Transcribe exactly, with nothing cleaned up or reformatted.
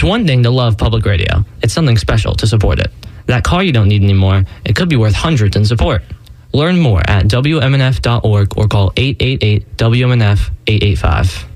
It's one thing to love public radio. It's something special to support it. That car you don't need anymore, it could be worth hundreds in support. Learn more at W M N F dot org or call eight eight eight W M N F eight eight five.